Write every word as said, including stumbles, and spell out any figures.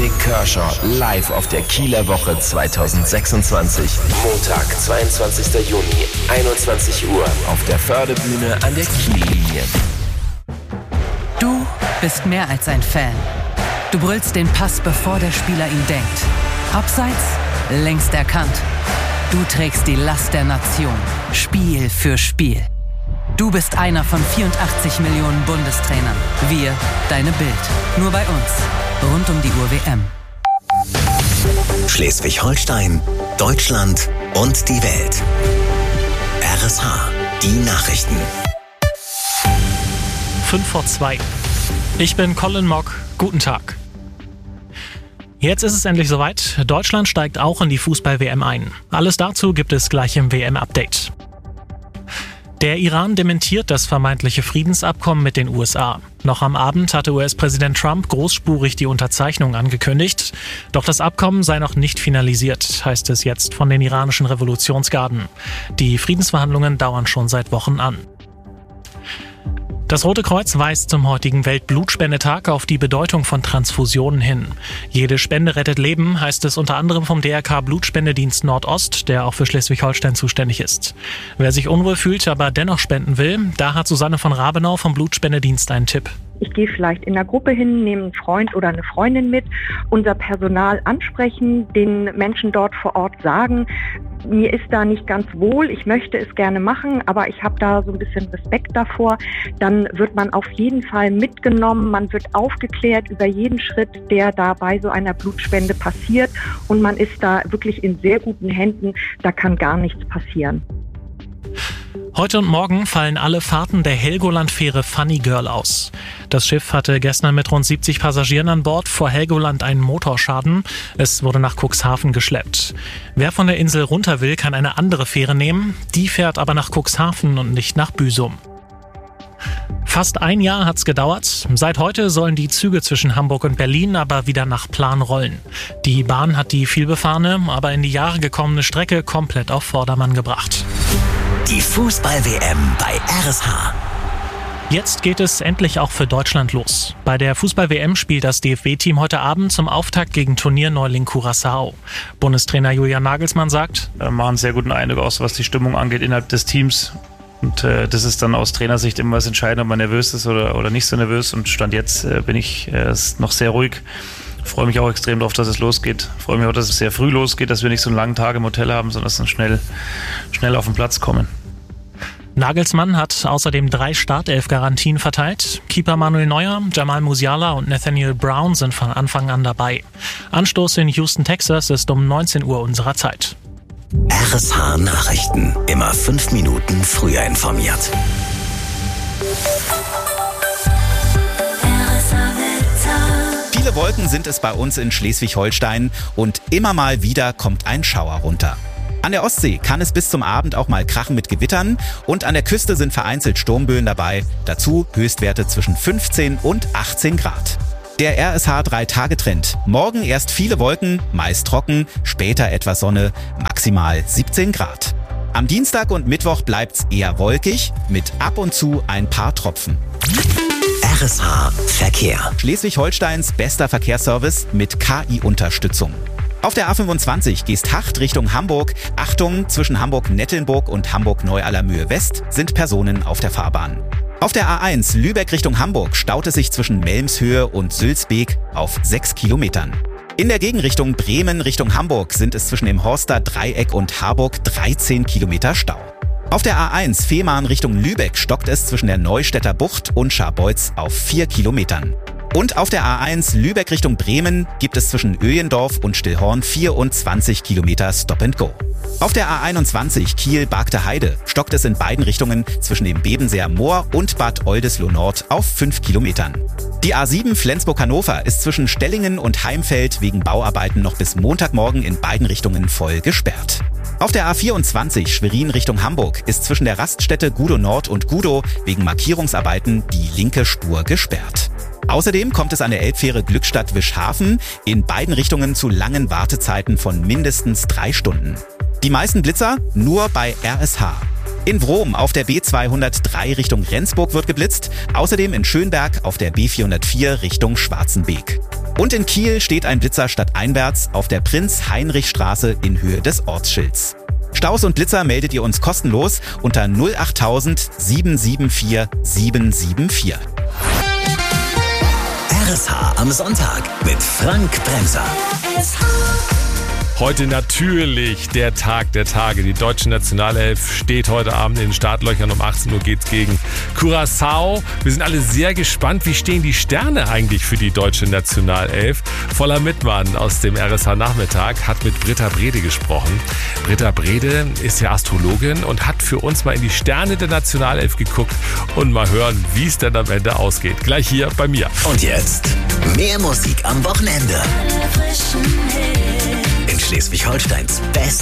Dominik Kerscher live auf der Kieler Woche zweitausendsechsundzwanzig. Montag, zweiundzwanzigster Juni, einundzwanzig Uhr auf der Förde-Bühne an der Kiellinie. Du bist mehr als ein Fan. Du brüllst den Pass, bevor der Spieler ihn denkt. Abseits, längst erkannt. Du trägst die Last der Nation, Spiel für Spiel. Du bist einer von vierundachtzig Millionen Bundestrainern. Wir, deine Bild. Nur bei uns. Rund um die Uhr W M. Schleswig-Holstein, Deutschland und die Welt. R S H, die Nachrichten. fünf vor zwei. Ich bin Colin Mock. Guten Tag. Jetzt ist es endlich soweit. Deutschland steigt auch in die Fußball-W M ein. Alles dazu gibt es gleich im W M-Update. Der Iran dementiert das vermeintliche Friedensabkommen mit den U S A. Noch am Abend hatte U S-Präsident Trump großspurig die Unterzeichnung angekündigt. Doch das Abkommen sei noch nicht finalisiert, heißt es jetzt von den iranischen Revolutionsgarden. Die Friedensverhandlungen dauern schon seit Wochen an. Das Rote Kreuz weist zum heutigen Weltblutspendetag auf die Bedeutung von Transfusionen hin. Jede Spende rettet Leben, heißt es unter anderem vom D R K Blutspendedienst Nordost, der auch für Schleswig-Holstein zuständig ist. Wer sich unwohl fühlt, aber dennoch spenden will, da hat Susanne von Rabenau vom Blutspendedienst einen Tipp. Ich gehe vielleicht in der Gruppe hin, nehme einen Freund oder eine Freundin mit, unser Personal ansprechen, den Menschen dort vor Ort sagen, mir ist da nicht ganz wohl, ich möchte es gerne machen, aber ich habe da so ein bisschen Respekt davor. Dann wird man auf jeden Fall mitgenommen, man wird aufgeklärt über jeden Schritt, der da bei so einer Blutspende passiert und man ist da wirklich in sehr guten Händen, da kann gar nichts passieren. Heute und morgen fallen alle Fahrten der Helgoland-Fähre Funny Girl aus. Das Schiff hatte gestern mit rund siebzig Passagieren an Bord vor Helgoland einen Motorschaden. Es wurde nach Cuxhaven geschleppt. Wer von der Insel runter will, kann eine andere Fähre nehmen. Die fährt aber nach Cuxhaven und nicht nach Büsum. Fast ein Jahr hat's gedauert. Seit heute sollen die Züge zwischen Hamburg und Berlin aber wieder nach Plan rollen. Die Bahn hat die vielbefahrene, aber in die Jahre gekommene Strecke komplett auf Vordermann gebracht. Die Fußball-W M bei R S H. Jetzt geht es endlich auch für Deutschland los. Bei der Fußball-W M spielt das D F B-Team heute Abend zum Auftakt gegen Turnierneuling Curaçao. Bundestrainer Julian Nagelsmann sagt: Wir machen einen sehr guten Eindruck aus, was die Stimmung angeht innerhalb des Teams. Und äh, das ist dann aus Trainersicht immer was entscheidend, ob man nervös ist oder, oder nicht so nervös. Und Stand jetzt äh, bin ich äh, noch sehr ruhig. Freue mich auch extrem darauf, dass es losgeht. Freue mich auch, dass es sehr früh losgeht, dass wir nicht so einen langen Tag im Hotel haben, sondern dass wir schnell, schnell auf den Platz kommen. Nagelsmann hat außerdem drei Startelf-Garantien verteilt. Keeper Manuel Neuer, Jamal Musiala und Nathaniel Brown sind von Anfang an dabei. Anstoß in Houston, Texas ist um neunzehn Uhr unserer Zeit. R S H Nachrichten. Immer fünf Minuten früher informiert. Viele Wolken sind es bei uns in Schleswig-Holstein und immer mal wieder kommt ein Schauer runter. An der Ostsee kann es bis zum Abend auch mal krachen mit Gewittern und an der Küste sind vereinzelt Sturmböen dabei. Dazu Höchstwerte zwischen fünfzehn und achtzehn Grad. Der R S H drei Tage Trend. Morgen erst viele Wolken, meist trocken, später etwas Sonne, maximal siebzehn Grad. Am Dienstag und Mittwoch bleibt's eher wolkig, mit ab und zu ein paar Tropfen. R S H Verkehr. Schleswig-Holsteins bester Verkehrsservice mit K I-Unterstützung. Auf der A fünfundzwanzig Geesthacht Richtung Hamburg. Achtung, zwischen Hamburg-Nettelnburg und Hamburg-Neu-Allermühe West sind Personen auf der Fahrbahn. Auf der A eins Lübeck Richtung Hamburg staut es sich zwischen Melmshöhe und Sülzbeek auf sechs Kilometern. In der Gegenrichtung Bremen Richtung Hamburg sind es zwischen dem Horster Dreieck und Harburg dreizehn Kilometer Stau. Auf der A eins Fehmarn Richtung Lübeck stockt es zwischen der Neustädter Bucht und Scharbeutz auf vier Kilometern. Und auf der A eins Lübeck Richtung Bremen gibt es zwischen Öjendorf und Stillhorn vierundzwanzig Kilometer Stop and Go. Auf der A einundzwanzig Kiel-Bargte Heide stockt es in beiden Richtungen zwischen dem Bebenseer Moor und Bad Oldesloe Nord auf fünf Kilometern. Die A sieben Flensburg-Hannover ist zwischen Stellingen und Heimfeld wegen Bauarbeiten noch bis Montagmorgen in beiden Richtungen voll gesperrt. Auf der A vierundzwanzig Schwerin Richtung Hamburg ist zwischen der Raststätte Gudow Nord und Gudow wegen Markierungsarbeiten die linke Spur gesperrt. Außerdem kommt es an der Elbfähre Glückstadt-Wischhafen in beiden Richtungen zu langen Wartezeiten von mindestens drei Stunden. Die meisten Blitzer nur bei R S H. In Wrom auf der B zweihundertdrei Richtung Rendsburg wird geblitzt, außerdem in Schönberg auf der B vierhundertvier Richtung Schwarzenbeek. Und in Kiel steht ein Blitzer stadteinwärts auf der Prinz-Heinrich-Straße in Höhe des Ortsschilds. Staus und Blitzer meldet ihr uns kostenlos unter null achttausend sieben sieben vier sieben sieben vier. R S H am Sonntag mit Frank Bremser. Heute natürlich der Tag der Tage. Die deutsche Nationalelf steht heute Abend in den Startlöchern. Um achtzehn Uhr geht's gegen Curaçao. Wir sind alle sehr gespannt, wie stehen die Sterne eigentlich für die deutsche Nationalelf. Voller Mittmann aus dem R S H-Nachmittag hat mit Britta Brede gesprochen. Britta Brede ist ja Astrologin und hat für uns mal in die Sterne der Nationalelf geguckt und mal hören, wie es denn am Ende ausgeht. Gleich hier bei mir. Und jetzt mehr Musik am Wochenende. In Schleswig-Holsteins Best